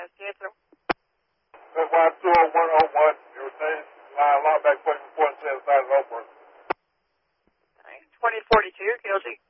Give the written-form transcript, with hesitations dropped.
Yes, answer. That's why 20101, you were saying, line back 24 and 7 outside of Oakbrook. 2042, guilty.